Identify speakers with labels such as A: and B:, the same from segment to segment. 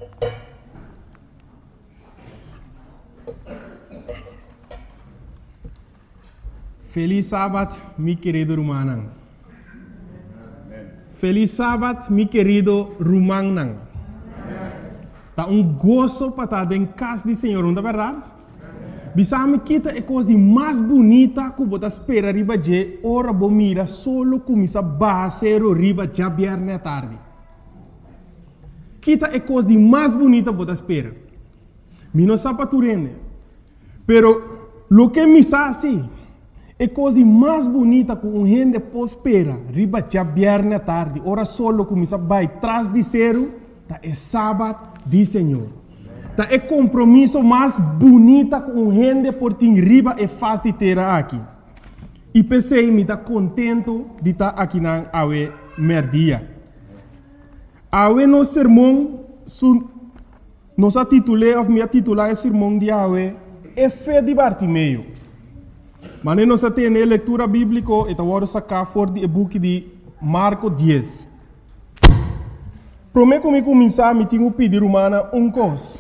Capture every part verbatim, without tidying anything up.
A: Feliz sábado, mi querido Rumanang. Feliz sábado, mi querido Rumanang. Tá um gozo para estar em casa do Senhor, não é verdade? Bisame kita é coisa mais bonita que você espera riba de hora bo mira solo começa basero riba já viernes à tarde. Kita é coisa mais bonita que você espera. Mi não sabe tu rende. Pero lo que me sabe é coisa mais bonita que um gente pode esperar riba já viernes à tarde. Hora solo começa vai trás de zero, tá é sábado do Senhor. Tá é compromisso mais bonita que um gente por ter riba é fácil de ter aqui. E pensei me tá contento de estar aqui na awe merdia. Awe no sermão su nos a titulei of me a titular sermão de awe é fé de Bartimeu. Mas nós temos leitura bíblica e agora sacar fora do book de Marco dez. Prometo que começar me tenho pedir humana um coisa.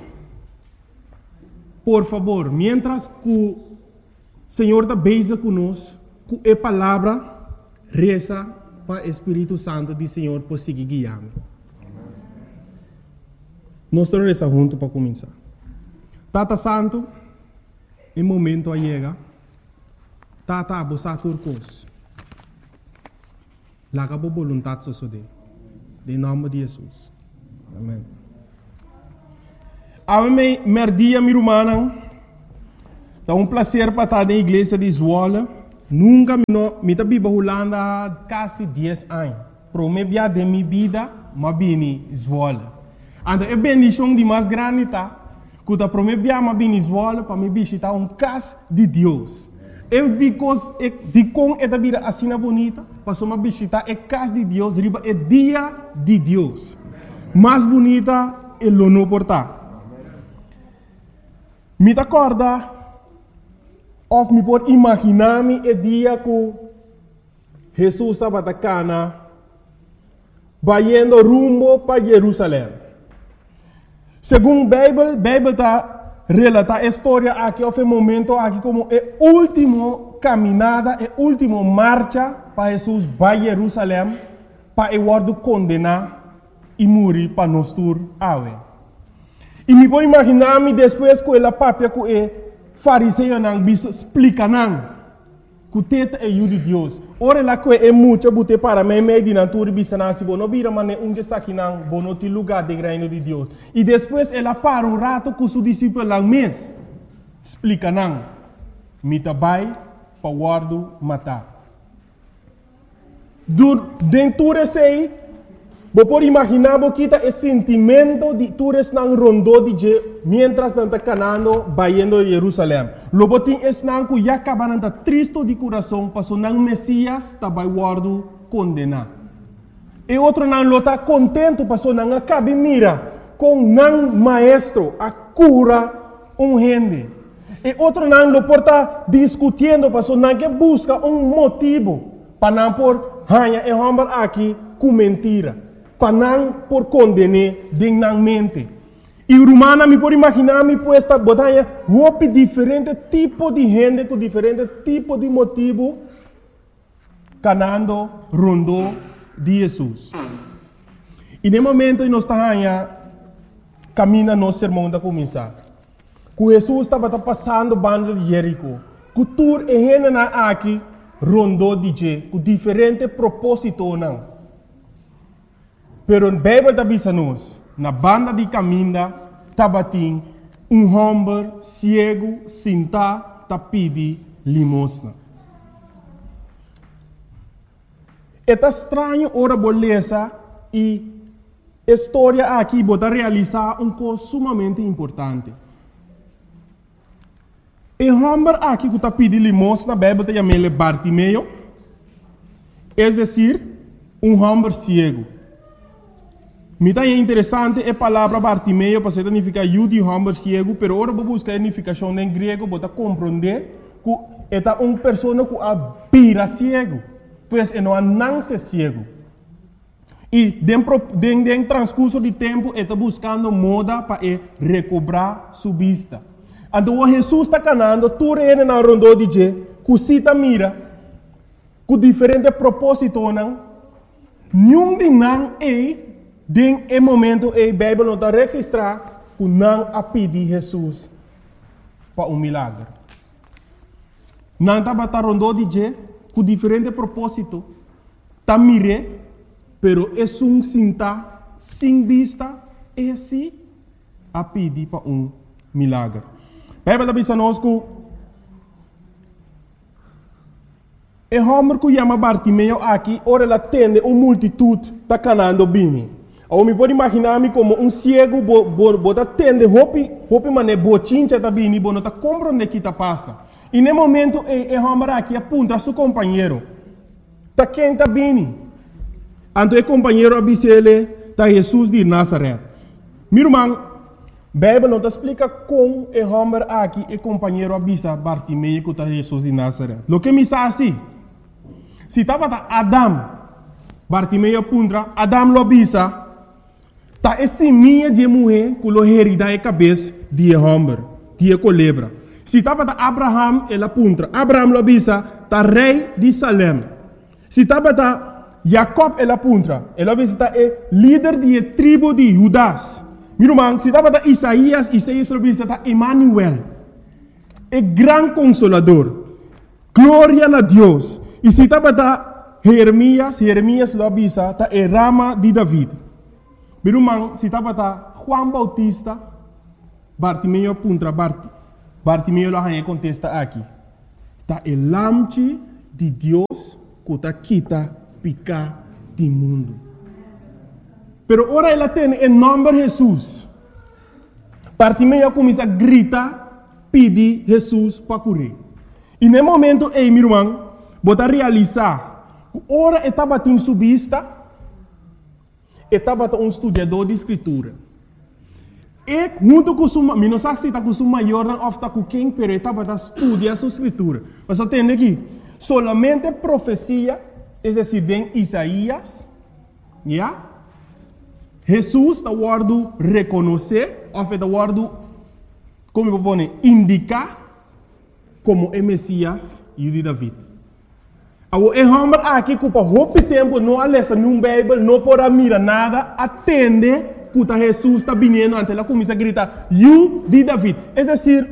A: Por favor, mientras que o Senhor está beija conosco, que a palavra reza para o Espírito Santo do Senhor por seguir guiando. Nós estamos reza junto para começar. Tata Santo, em momento a chega. Tata abosa turcos. Laga bo voluntad so de. Em nome de Jesus. Amém. Ame merdia mi rumana. É um prazer para estar na igreja de Zwolle. Nunca me no me tá biba Holanda quase dez anos. Prome bia de mi vida, ma bini Zwolle. Ando é bendição de mais grande tá. Kuta prome bia ma bini Zwolle para me visitar um casa de Deus. Eu digo, digo é da vida assim bonita, para uma visitar a casa de Deus, riba é dia de Deus. Mais bonita é o não portar. Me acorda, ou me pode imaginar-me o dia que Jesus estava na cana, indo rumo para Jerusalém. Segundo a Bíblia, a Bíblia está relata a história aqui, houve um momento aqui como a última caminhada, a última marcha para Jesus para Jerusalém, para o word condenar e morrer para nós todos. E me pode imaginar-me depois que ela papia que o fariseu não explica não, que o teta é o de Deus. Ora lá que é muito bote para mim meio de natura bisana se bono vira mane unge saki não bono ti lugar de reino de Deus. E depois ela para um rato com seu discípulo lá mês explica não, me tabai para guardo matar. Dentro desse Bo por imaginar bo kita é sentimento de tures nang rondo de je mientras nanta canando bayendo a Jerusalém. Lobo tin es nang ku ya kabananta tristo de coração passo nang Messias ta vai guardo condena. E outro nang lota contento passo nang acabe mira com nang maestro a cura um gente. E outro nang lo porta discutindo passo nang que busca um motivo para não por hanha e hombar aqui com mentira. Para não por condenar dignamente. E o romano me pode imaginar me puesta botanha roupa diferente tipo de gente com diferente tipo de motivo canando rondo de Jesus. E no momento nós estamos caminhando no sermão da começar. Que Jesus estava passando banda de Jerico. Que tur e gente na aqui rondo de je com diferente propósito não. Pero a Bíblia está dizendo, na banda de caminho, tabatim, um homem cego, sentado, tá pedi limosna. É estranho ora beleza e a história aqui bota realizar um coisa sumamente importante. O homem aqui que tá pedi limosna, a Bíblia está chamando Bartimeu, é decir, um homem cego. Me é interessante a palavra Bartimeu para significar eu de homem cego, pero agora vou buscar a significação em grego para compreender que é uma pessoa que a vira cego, pois é não nasce cego. E dentro do transcurso de tempo, ele está buscando moda para recobrar sua vista. Então, Jesus está canando, tu reina na rondo de je, que cita mira, com diferentes propósitos, não? Nenhum de não é, em momento, a Bíblia não está registrar, que não a pedir Jesus para um milagre. Não está batendo rondo de je, com diferentes propósitos, está mire, pero é um cinta, sem vista, é assim, a pedir para um milagre. A Bíblia está dizendo que é homem que chama Bartimeu aqui, ora ela atende uma multitude está canando bem. Eu me pode imaginar-me como um cego, bota atende, hopi, hopi mané, bochincha está bem, não está compreendendo o que está passando. E no momento, é homem aqui aponta a seu companheiro. Está quem está bem. Então, o companheiro avisa ele, está Jesus de Nazaré. Meu irmão, a Bíblia não explica como o homem aqui, o companheiro avisa Bartimeu que está Jesus de Nazaré. O que me diz assim? Se estava Adam, Bartimeu apunta, Adam lo avisa, está esse minha de mulher que lo herida a cabeça de homem, de culebra. Se estava Abraham, ele apunta, Abraham lo avisa, está rei de Salem. Se estava Jacob, ele apunta, ele avisa, está líder de tribo de Judas. Meu irmão, se estava Isaías, Isaías lo avisa, está Emmanuel, é grande consolador, glória a Deus. E se estava Jeremias, Jeremias lo avisa, está a rama de David. Meu irmão, se estava Juan Bautista, Bartimeu apunta, Bart, Bartimeu lo contesta aqui. Está o lamche de Deus que está quita picar do mundo. Pero ora ela tem o nome de Jesus. Bartimeu começa a gritar, pedir Jesus para curar. E no momento, ei, meu irmão, bota realizar, ora estava em sua vista, estava um estudador de escritura. E junto com sua, não sei se está com sua maior ou está com quem, pero estava a estudar sua escritura. Mas eu tenho aqui, solamente profecia, é decir, em Isaías, já? Jesus está guardando reconhecer, ou está guardando, como eu vou dizer, indicar como é Messias e o de David. O homem aqui que por muito tempo não alessa num Bíblia, não pode mirar nada, atende que Jesus está vindo, ante ela começa a gritar, "You de David". É decir,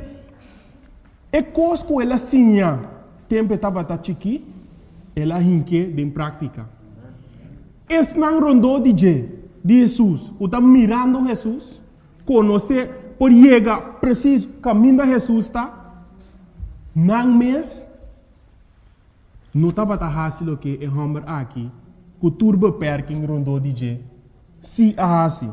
A: é coisa que ela sinha, tempo estava chiqui, ela hinque em prática. Esse não rondou de Jesus, que está mirando Jesus, conhecer, por chegar preciso, caminho de Jesus está, não mês, não estava fácil que o homem aqui, que turba perking rondou de je, se a assim.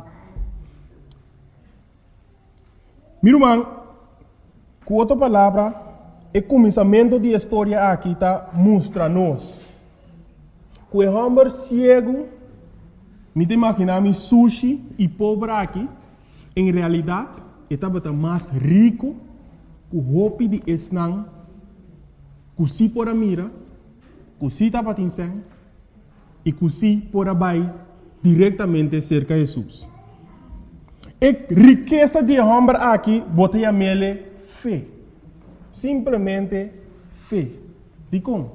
A: Meu irmão, com outra palavra, o começamento da história aqui está mostra-nos que o homem cego, me imaginar sushi e pobre aqui, em realidade, estava mais rico que o roupa de esnang, que se por a mira, que se estava atingindo e que se por abai diretamente cerca de Jesus. A riqueza de homem aqui, botei a mele fé. Simplesmente fé. De como?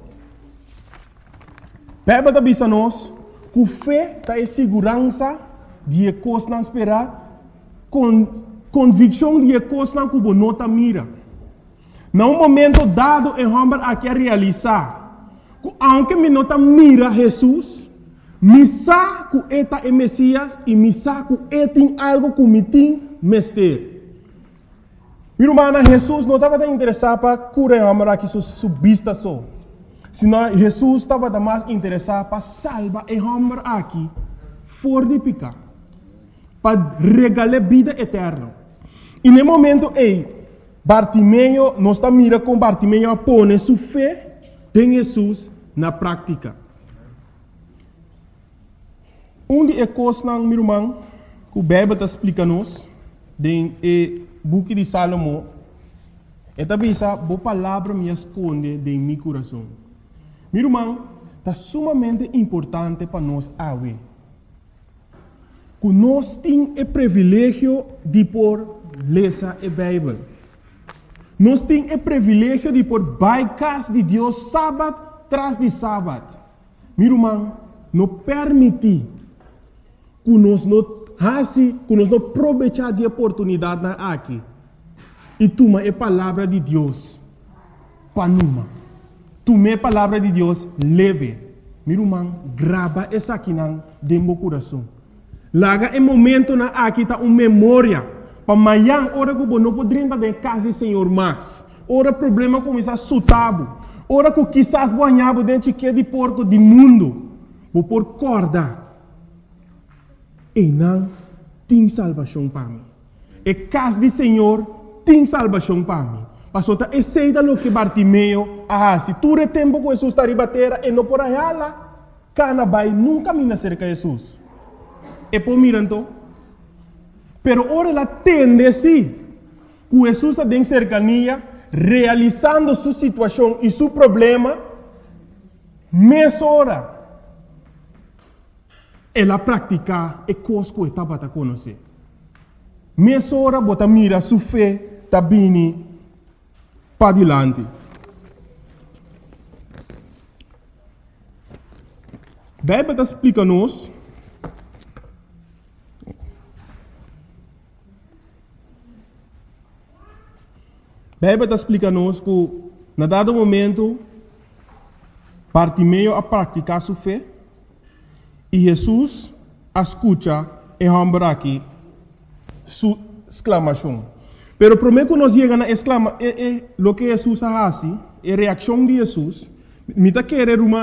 A: Bíblia está dizendo que fé está em segurança de coisas não esperar, com convicção de coisas não que você não está mira. Num momento dado, o homem aqui a realizar, que aunque me não está mira Jesus, me sabe que ele é Messias e me sabe que ele tem algo que me tem mestre. Meu irmão, Jesus não estava interessado para curar o homem aqui sua vista só. Senão, Jesus estava mais interessado para salvar o homem aqui fora de pecar, para regalar vida eterna. E no momento, ei, Bartimeu não está mira com Bartimeu a pôr sua fé em Jesus na prática. Um de coisas, meu irmão, que o Bíblia está explicando-nos, no book de Salomão, é também essa boa palavra me esconde em meu coração. Meu irmão, está sumamente importante para nós, awe. que nós temos o privilégio de por ler a Bíblia. Nós temos o privilégio de por baicas de Deus sábado tras de sábado. Meu irmão, não permite que nós não façamos, que nós não aproveitar de oportunidade aqui. E toma a palavra de Deus para numa. Toma a palavra de Deus leve. Meu irmão, grava essa aqui dentro do coração. Laga em momento na aqui tá uma memória. Para amanhã, hora que não poderia estar em casa do Senhor mais. Ora problema começa a sutabo. Ora que quizás banhava dentro de porco do mundo. Vou por corda. E não tem salvação para mim. E casa do Senhor tem salvação para mim. Passou a esse o que Bartimeu ah, se tu é tempo que Jesus está ribatera e não por aí lá, cana vai nunca me cerca de Jesus. E por miranto, pero ora ela tende sim, que Jesus está em cercania, realizando sua situação e seu problema, meia hora. Ela pratica e coisa que estava a conhecer. Meia hora, bota mira sua fé, está bem para adiante. A Bíblia explica-nos a Bíblia explica-nos que, na dado momento, Bartimeu a praticar sua fé e Jesus escuta e rambra aqui sua exclamação. Pero primeiro que nós chegamos a exclamar, é, é, o que Jesus faz, a reação de Jesus, me está querendo